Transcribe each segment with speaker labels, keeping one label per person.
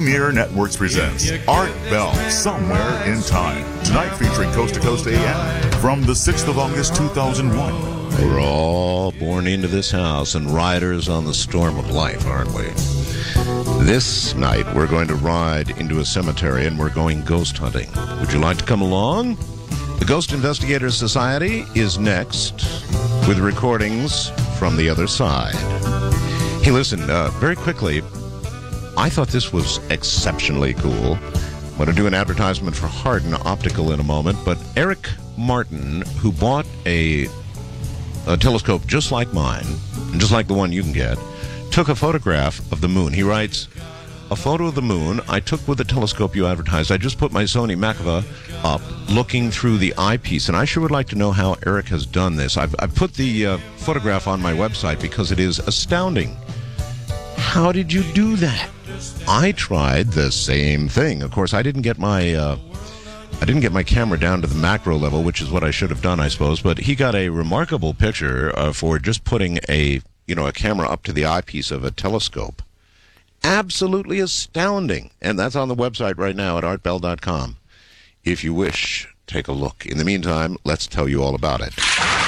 Speaker 1: Premier Networks presents Art Bell, Somewhere in Time. Tonight featuring Coast to Coast AM from the 6th of August, 2001.
Speaker 2: We're all born into this house and riders on the storm of life, aren't we? This night, we're going to ride into a cemetery and we're going ghost hunting. Would you like to come along? The Ghost Investigators Society is next with recordings from the other side. Hey, listen, very quickly, I thought this was exceptionally cool. I'm going to do an advertisement for Hardin Optical in a moment, but Eric Martin, who bought a telescope just like mine, and just like the one you can get, took a photograph of the moon. He writes, a photo of the moon I took with the telescope you advertised. I just put my Sony Macava up looking through the eyepiece, and I sure would like to know how Eric has done this. I've put the photograph on my website because it is astounding. How did you do that? I tried the same thing. Of course, I didn't get my camera down to the macro level, which is what I should have done, I suppose. But he got a remarkable picture for just putting a camera up to the eyepiece of a telescope. Absolutely astounding. And that's on the website right now at artbell.com. If you wish, take a look. In the meantime, let's tell you all about it.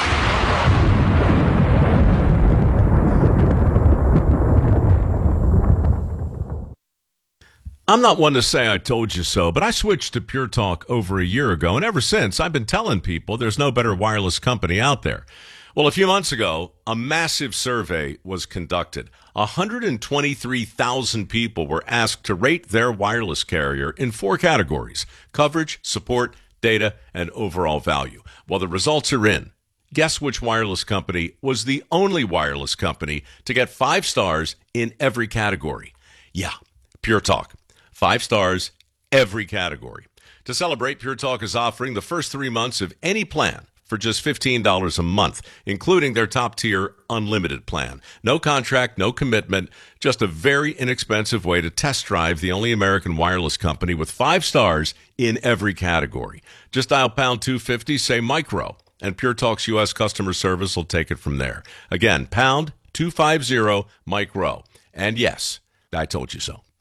Speaker 3: I'm not one to say I told you so, but I switched to Pure Talk over a year ago, and ever since, I've been telling people there's no better wireless company out there. Well, a few months ago, a massive survey was conducted. 123,000 people were asked to rate their wireless carrier in 4 categories: coverage, support, data, and overall value. Well, the results are in. Guess which wireless company was the only wireless company to get 5 stars in every category? Yeah, Pure Talk. 5 stars, every category. To celebrate, Pure Talk is offering the first 3 months of any plan for just $15 a month, including their top-tier unlimited plan. No contract, no commitment, just a very inexpensive way to test drive the only American wireless company with 5 stars in every category. Just dial pound 250, say micro, and Pure Talk's U.S. customer service will take it from there. Again, pound 250 micro. And yes, I told you so.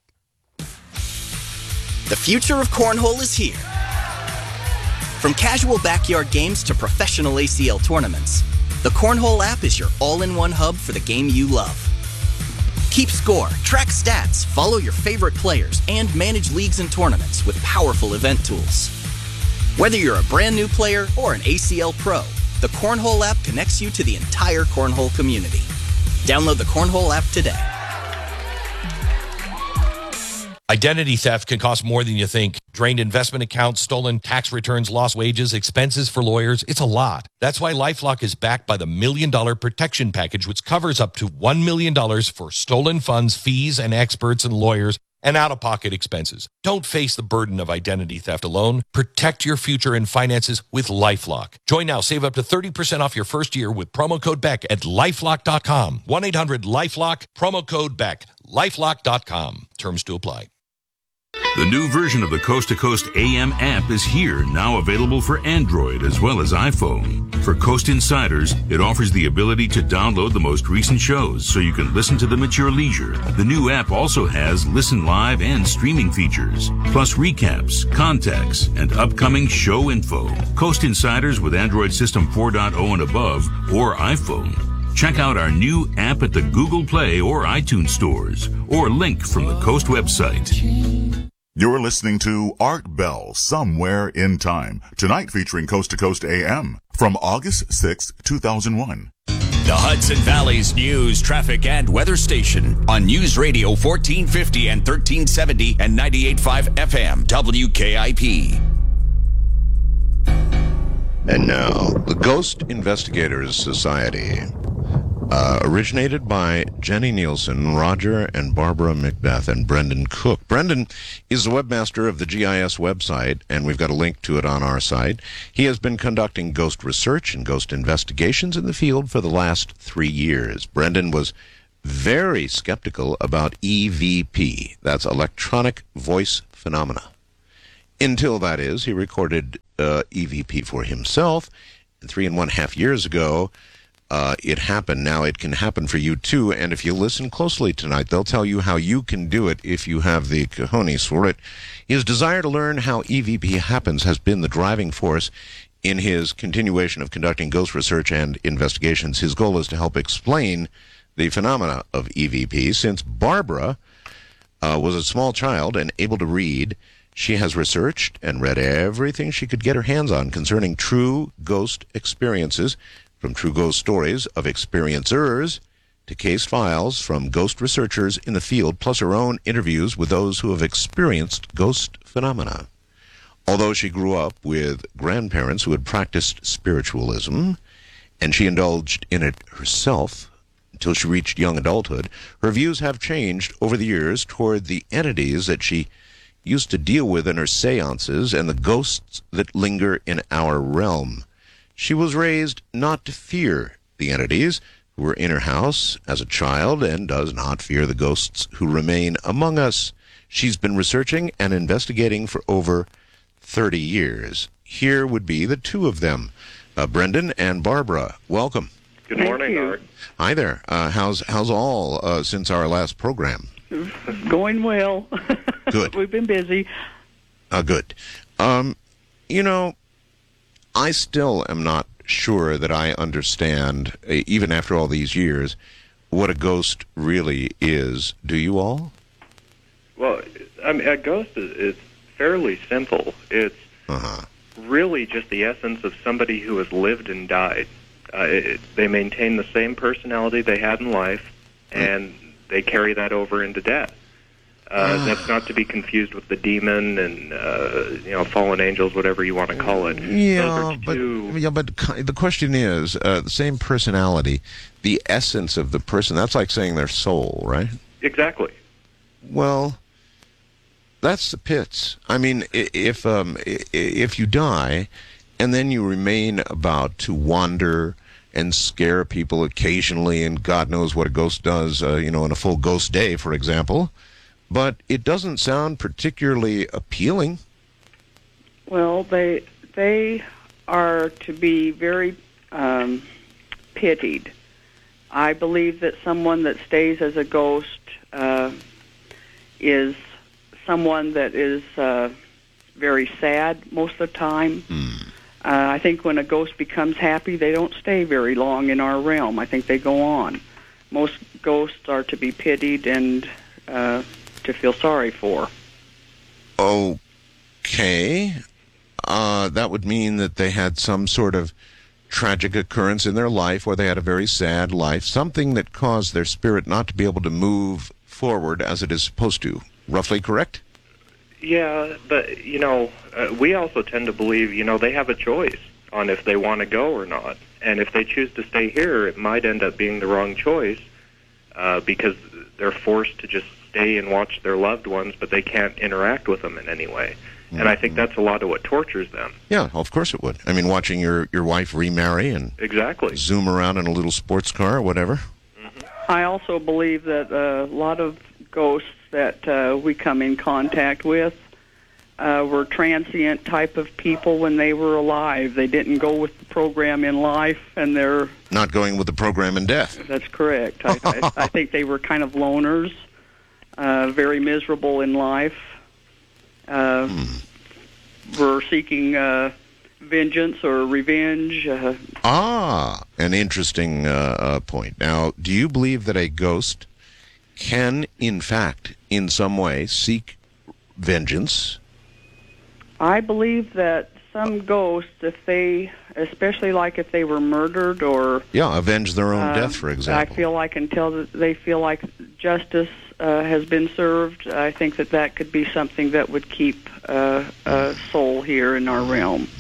Speaker 4: The future of cornhole is here. From casual backyard games to professional ACL tournaments, the Cornhole app is your all-in-one hub for the game you love. Keep score, track stats, follow your favorite players, and manage leagues and tournaments with powerful event tools. Whether you're a brand new player or an ACL pro, the Cornhole app connects you to the entire cornhole community. Download the Cornhole app today.
Speaker 5: Identity theft can cost more than you think. Drained investment accounts, stolen tax returns, lost wages, expenses for lawyers. It's a lot. That's why LifeLock is backed by the $1 Million Protection Package, which covers up to $1 million for stolen funds, fees, and experts and lawyers, and out-of-pocket expenses. Don't face the burden of identity theft alone. Protect your future and finances with LifeLock. Join now. Save up to 30% off your first year with promo code BECK at LifeLock.com. 1-800-LifeLock, promo code BECK. LifeLock.com. Terms to apply.
Speaker 6: The new version of the Coast to Coast AM app is here, now available for Android as well as iPhone. For Coast Insiders, it offers the ability to download the most recent shows so you can listen to them at your leisure. The new app also has listen live and streaming features, plus recaps, contacts, and upcoming show info. Coast Insiders with Android System 4.0 and above, or iPhone. Check out our new app at the Google Play or iTunes stores, or link from the Coast website.
Speaker 1: You're listening to Art Bell, Somewhere in Time. Tonight featuring Coast to Coast AM from August 6th, 2001.
Speaker 7: The Hudson Valley's news, traffic, and weather station on News Radio 1450 and 1370 and 98.5 FM WKIP.
Speaker 2: And now, the Ghost Investigators Society, originated by Jenny Nielsen, Roger and Barbara Macbeth, and Brendan Cook. Brendan is the webmaster of the GIS website, and we've got a link to it on our site. He has been conducting ghost research and ghost investigations in the field for the last 3 years. Brendan was very skeptical about EVP, that's electronic voice phenomena. Until, that is, he recorded EVP for himself, and 3.5 years ago, it happened. Now it can happen for you too, and if you listen closely tonight, they'll tell you how you can do it if you have the cojones for it. His desire to learn how EVP happens has been the driving force in his continuation of conducting ghost research and investigations. His goal is to help explain the phenomena of EVP. Since Barbara was a small child and able to read, she has researched and read everything she could get her hands on concerning true ghost experiences, from true ghost stories of experiencers to case files from ghost researchers in the field, plus her own interviews with those who have experienced ghost phenomena. Although she grew up with grandparents who had practiced spiritualism, and she indulged in it herself until she reached young adulthood, her views have changed over the years toward the entities that she used to deal with in her seances and the ghosts that linger in our realm. She was raised not to fear the entities who were in her house as a child and does not fear the ghosts who remain among us. She's been researching and investigating for over 30 years. Here would be the two of them, Brendan and Barbara. Welcome.
Speaker 8: Good morning, Art.
Speaker 2: Hi there. How's all since our last program?
Speaker 8: Going well.
Speaker 2: Good.
Speaker 8: We've been busy.
Speaker 2: Good. I still am not sure that I understand, even after all these years, what a ghost really is. Do you all?
Speaker 8: Well, I mean, a ghost is fairly simple. It's really just the essence of somebody who has lived and died. They maintain the same personality they had in life, and they carry that over into death. That's not to be confused with the demon and fallen angels, whatever you want to call it.
Speaker 2: But the question is the same personality, the essence of the person. That's like saying their soul, right?
Speaker 8: Exactly.
Speaker 2: Well, that's the pits. I mean, if you die, and then you remain about to wander and scare people occasionally, and God knows what a ghost does, in a full ghost day, for example. But it doesn't sound particularly appealing.
Speaker 9: Well, they are to be very pitied. I believe that someone that stays as a ghost is someone that is very sad most of the time. I think when a ghost becomes happy, they don't stay very long in our realm. I think they go on. Most ghosts are to be pitied and to feel sorry for.
Speaker 2: Okay. That would mean that they had some sort of tragic occurrence in their life, or they had a very sad life, something that caused their spirit not to be able to move forward as it is supposed to. Roughly correct?
Speaker 8: Yeah, but, we also tend to believe, they have a choice on if they want to go or not. And if they choose to stay here, it might end up being the wrong choice because they're forced to just stay and watch their loved ones, but they can't interact with them in any way. And I think that's a lot of what tortures them.
Speaker 2: Yeah, of course it would. I mean, watching your wife remarry and
Speaker 8: exactly
Speaker 2: zoom around in a little sports car or whatever.
Speaker 9: I also believe that a lot of ghosts that we come in contact with were transient type of people when they were alive. They didn't go with the program in life, and they're
Speaker 2: not going with the program in death.
Speaker 9: That's correct. I think they were kind of loners, very miserable in life. Were seeking vengeance or revenge.
Speaker 2: An interesting point. Now, do you believe that a ghost can, in fact, in some way, seek vengeance?
Speaker 9: I believe that some ghosts, especially like if they were murdered or...
Speaker 2: Yeah, avenge their own death, for example.
Speaker 9: I feel like until they feel like justice has been served, I think that could be something that would keep a soul here in our realm.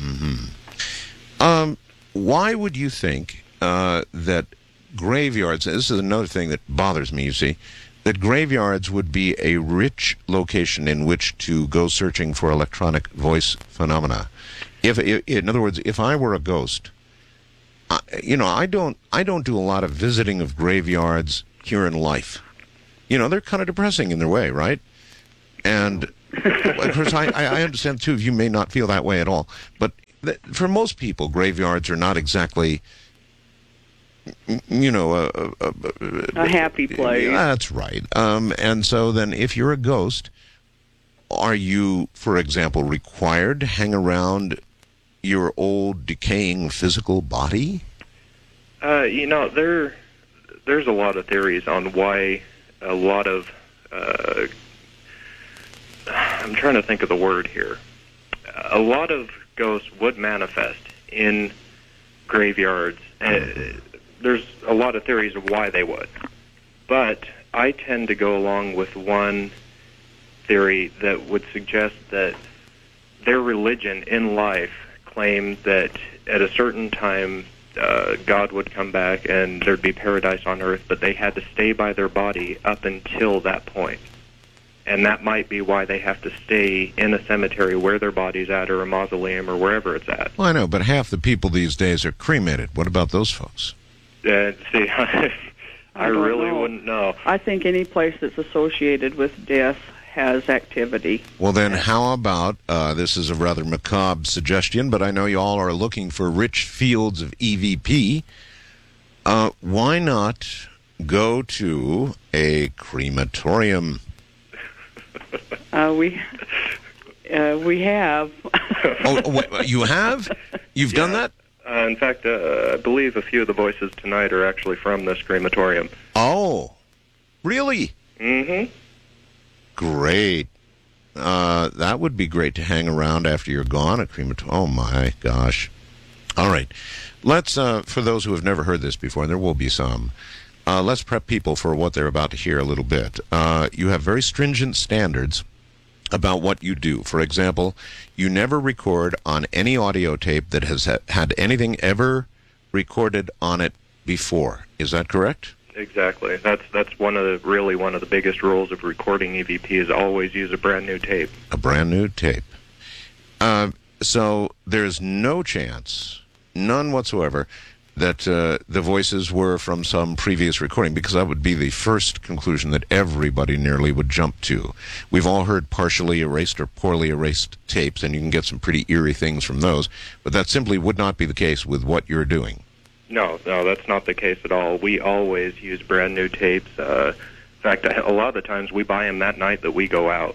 Speaker 2: Why would you think that graveyards, this is another thing that bothers me, you see, that graveyards would be a rich location in which to go searching for electronic voice phenomena? In other words, if I were a ghost, I don't do a lot of visiting of graveyards here in life. They're kind of depressing in their way, right? And, of course, I understand, too, you may not feel that way at all. But for most people, graveyards are not exactly
Speaker 9: a happy place.
Speaker 2: That's right. And so then if you're a ghost, are you, for example, required to hang around your old decaying physical body?
Speaker 8: There's a lot of theories on why a lot of I'm trying to think of the word here. A lot of ghosts would manifest in graveyards. There's a lot of theories of why they would. But I tend to go along with one theory that would suggest that their religion in life claimed that at a certain time God would come back and there'd be paradise on earth, but they had to stay by their body up until that point. And that might be why they have to stay in a cemetery where their body's at, or a mausoleum, or wherever it's at.
Speaker 2: Well, I know, but half the people these days are cremated. What about those folks?
Speaker 8: I really wouldn't know.
Speaker 9: I think any place that's associated with death has activity.
Speaker 2: Well, then how about, this is a rather macabre suggestion, but I know you all are looking for rich fields of EVP. Why not go to a crematorium?
Speaker 9: We have.
Speaker 2: You have? You've done that?
Speaker 8: In fact, I believe a few of the voices tonight are actually from this crematorium.
Speaker 2: Oh, really?
Speaker 8: Mm-hmm.
Speaker 2: Great. That would be great to hang around after you're gone at crematorium. Oh, my gosh. All right. Let's, for those who have never heard this before, and there will be some, let's prep people for what they're about to hear a little bit. You have very stringent standards about what you do. For example, you never record on any audio tape that has had anything ever recorded on it before. Is that correct?
Speaker 8: Exactly. That's one of the biggest rules of recording EVP is always use a brand new tape.
Speaker 2: A brand new tape. So there's no chance, none whatsoever, that the voices were from some previous recording, because that would be the first conclusion that everybody nearly would jump to. We've all heard partially erased or poorly erased tapes, and you can get some pretty eerie things from those, but that simply would not be the case with what you're doing.
Speaker 8: No, that's not the case at all. We always use brand new tapes. In fact, a lot of the times we buy them that night that we go out.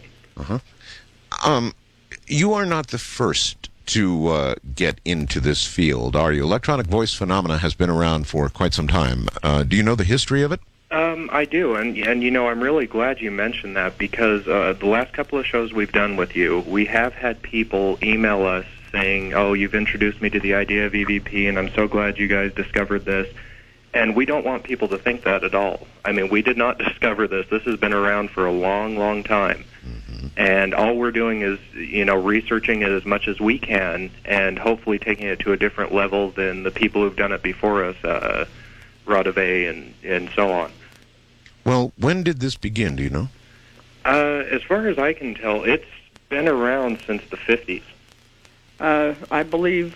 Speaker 2: You are not the first to get into this field, are you? Electronic voice phenomena has been around for quite some time. Do you know the history of it?
Speaker 8: I do, and I'm really glad you mentioned that, because the last couple of shows we've done with you, we have had people email us saying, oh, you've introduced me to the idea of EVP, and I'm so glad you guys discovered this. And we don't want people to think that at all. I mean, we did not discover this. This has been around for a long, long time. And all we're doing is, researching it as much as we can, and hopefully taking it to a different level than the people who've done it before us, Rodave and so on.
Speaker 2: Well, when did this begin, do you know?
Speaker 8: As far as I can tell, it's been around since the 50s.
Speaker 9: I believe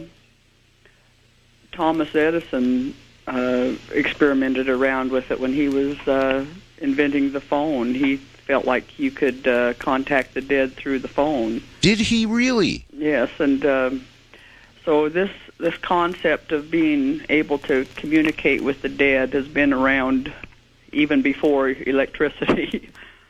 Speaker 9: Thomas Edison experimented around with it when he was inventing the phone. He felt like you could contact the dead through the phone.
Speaker 2: Did he really?
Speaker 9: Yes, and so this concept of being able to communicate with the dead has been around even before electricity.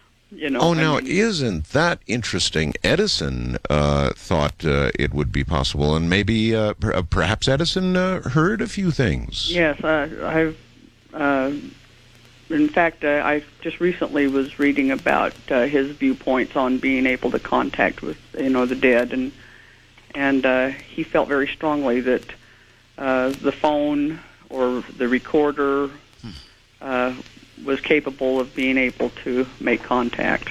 Speaker 2: Isn't that interesting? Edison thought it would be possible, and maybe perhaps Edison heard a few things.
Speaker 9: Yes, I've. In fact, I just recently was reading about his viewpoints on being able to contact with the dead, and he felt very strongly that the phone or the recorder was capable of being able to make contact.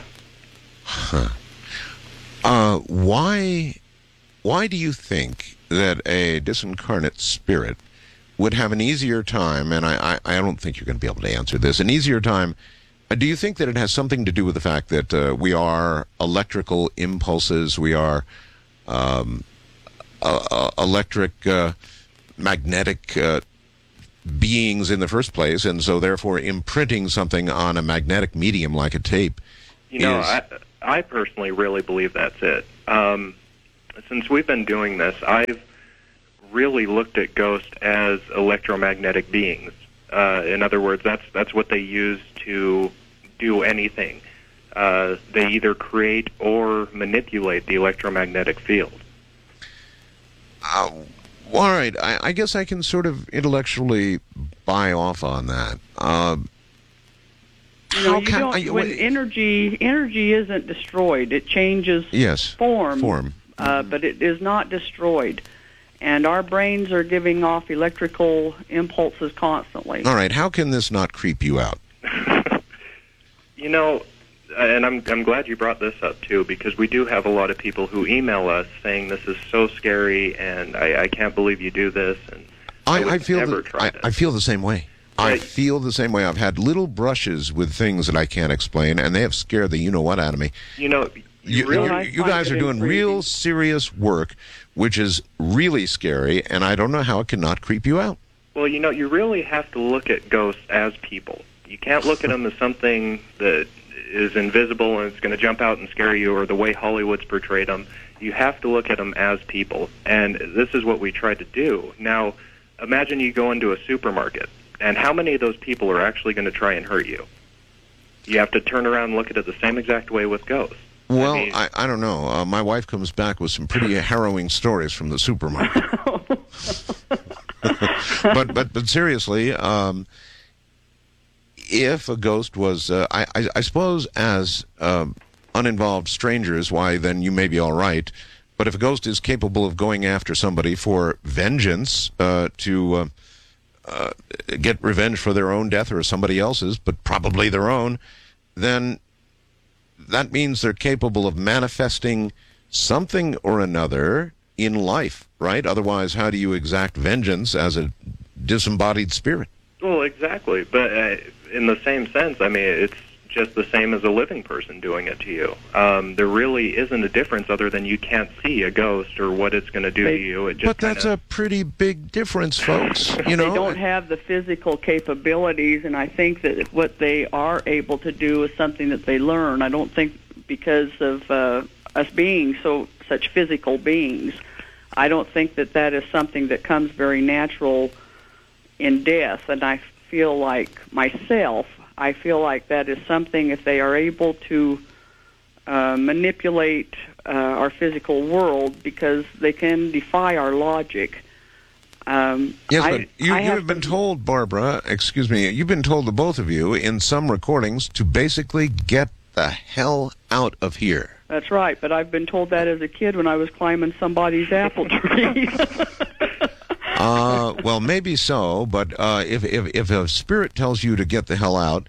Speaker 2: Why do you think that a disincarnate spirit would have an easier time, and I don't think you're going to be able to answer this, an easier time, do you think that it has something to do with the fact that we are electrical impulses, we are electric, magnetic beings in the first place, and so therefore imprinting something on a magnetic medium like a tape
Speaker 8: I personally really believe that's it. Since we've been doing this, I've really looked at ghosts as electromagnetic beings. In other words, that's what they use to do anything. They either create or manipulate the electromagnetic field.
Speaker 2: All right, I guess I can sort of intellectually buy off on that.
Speaker 9: When energy isn't destroyed, it changes form. But it is not destroyed. And our brains are giving off electrical impulses constantly.
Speaker 2: All right, how can this not creep you out?
Speaker 8: And I'm glad you brought this up, too, because we do have a lot of people who email us saying this is so scary and I can't believe you do this. And I feel
Speaker 2: the same way. I feel the same way. I've had little brushes with things that I can't explain, and they have scared the you-know-what out of me. You guys are doing real serious work, which is really scary, and I don't know how it cannot creep you out.
Speaker 8: Well, you really have to look at ghosts as people. You can't look at them as something that is invisible and it's going to jump out and scare you, or the way Hollywood's portrayed them. You have to look at them as people, and this is what we try to do. Now, imagine you go into a supermarket, and how many of those people are actually going to try and hurt you? You have to turn around and look at it the same exact way with ghosts.
Speaker 2: Well, I don't know. My wife comes back with some pretty harrowing stories from the supermarket. but seriously, if a ghost was, I suppose, as uninvolved strangers, why, then you may be all right. But if a ghost is capable of going after somebody for vengeance, to get revenge for their own death or somebody else's, but probably their own, then that means they're capable of manifesting something or another in life, right? Otherwise, how do you exact vengeance as a disembodied spirit?
Speaker 8: Well, exactly. But in the same sense, I mean, it's just the same as a living person doing it to you. There really isn't a difference other than you can't see a ghost or what it's going to do to you.
Speaker 2: But that's a pretty big difference, folks.
Speaker 9: They don't have the physical capabilities, and I think that what they are able to do is something that they learn. I don't think because of us being such physical beings, I don't think that is something that comes very natural in death. And I feel like that is something, if they are able to manipulate our physical world, because they can defy our logic.
Speaker 2: Yes, but you have been told, Barbara, you've been told, the both of you, in some recordings, to basically get the hell out of here.
Speaker 9: That's right, but I've been told that as a kid when I was climbing somebody's apple tree.
Speaker 2: Well, maybe so, but if a spirit tells you to get the hell out,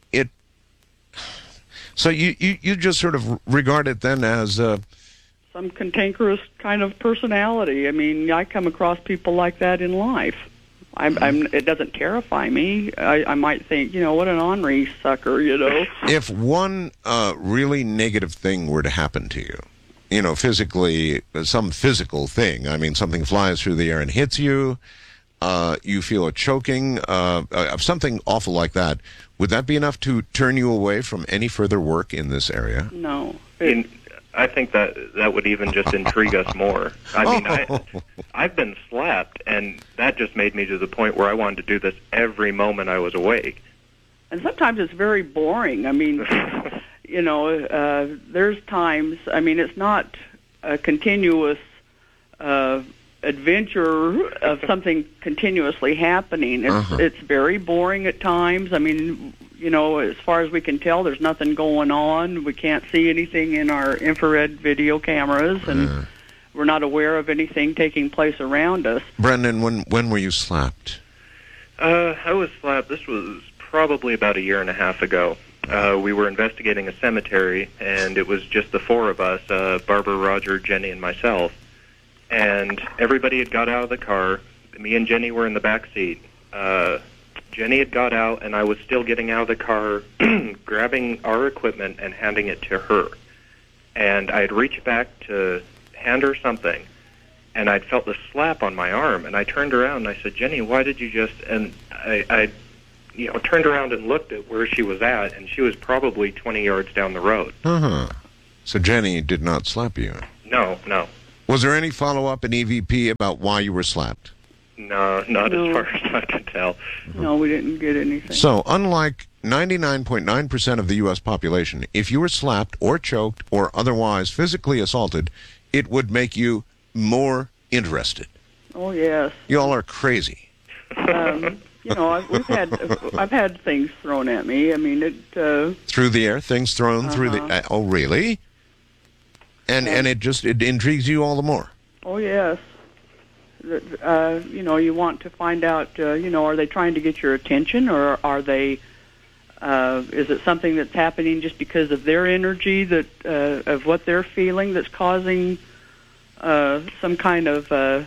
Speaker 2: so you just sort of regard it then as
Speaker 9: some cantankerous kind of personality. I mean, I come across people like that in life. It doesn't terrify me. I might think, what an ornery sucker,
Speaker 2: If one really negative thing were to happen to you, physically, some physical thing, I mean, something flies through the air and hits you, you feel a choking, something awful like that, would that be enough to turn you away from any further work in this area?
Speaker 9: No.
Speaker 8: I think that would even just intrigue us more. I mean, I've been slapped, and that just made me to the point where I wanted to do this every moment I was awake.
Speaker 9: And sometimes it's very boring. I mean, there's times, I mean, it's not a continuous adventure of something continuously happening. It's very boring at times. I mean, as far as we can tell, there's nothing going on. We can't see anything in our infrared video cameras, and we're not aware of anything taking place around us.
Speaker 2: Brendan, when were you slapped?
Speaker 8: I was slapped. This was probably about 1.5 years ago. We were investigating a cemetery, and it was just the four of us, Barbara, Roger, Jenny, and myself. And everybody had got out of the car. Me and Jenny were in the back seat. Jenny had got out, and I was still getting out of the car, grabbing our equipment and handing it to her. And I had reached back to hand her something, and I'd felt the slap on my arm. And I turned around, and I said, Jenny, why did you just... And I turned around and looked at where she was at, and she was probably 20 yards down the road.
Speaker 2: So Jenny did not slap you?
Speaker 8: No.
Speaker 2: Was there any follow-up in EVP about why you were slapped?
Speaker 8: No, not as far as I can tell.
Speaker 9: No, we didn't get anything.
Speaker 2: So, unlike 99.9% of the U.S. population, if you were slapped or choked or otherwise physically assaulted, it would make you more interested.
Speaker 9: Oh, yes.
Speaker 2: Y'all are crazy.
Speaker 9: I've had things thrown at me. I mean, it...
Speaker 2: Through the air, things thrown through the... oh, really? And it intrigues you all the more?
Speaker 9: Oh, yes. You want to find out, are they trying to get your attention, or are they... is it something that's happening just because of their energy, of what they're feeling, that's causing some kind of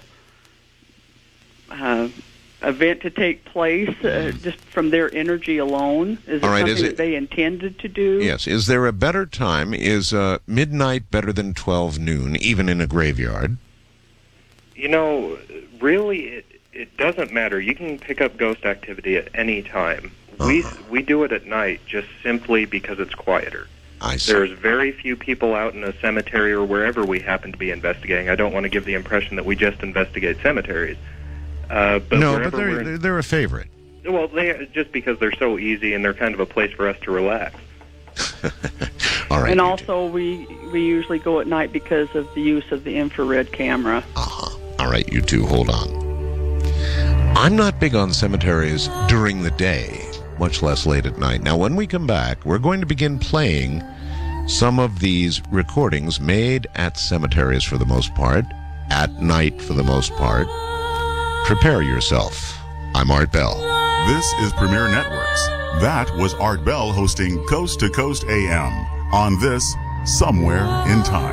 Speaker 9: event to take place just from their energy alone? Is it something that they intended to do?
Speaker 2: Yes. Is there a better time? Is midnight better than 12 noon, even in a graveyard?
Speaker 8: Really, it doesn't matter. You can pick up ghost activity at any time. We do it at night just simply because it's quieter.
Speaker 2: I see.
Speaker 8: There's very few people out in a cemetery or wherever we happen to be investigating. I don't want to give the impression that we just investigate cemeteries. But
Speaker 2: they're a favorite.
Speaker 8: Well, just because they're so easy and they're kind of a place for us to relax.
Speaker 2: All right.
Speaker 9: And also, we usually go at night because of the use of the infrared camera.
Speaker 2: All right, you two, hold on. I'm not big on cemeteries during the day, much less late at night. Now, when we come back, we're going to begin playing some of these recordings made at cemeteries for the most part, at night for the most part. Prepare yourself. I'm Art Bell.
Speaker 1: This is Premier Networks. That was Art Bell hosting Coast to Coast AM on this Somewhere in Time.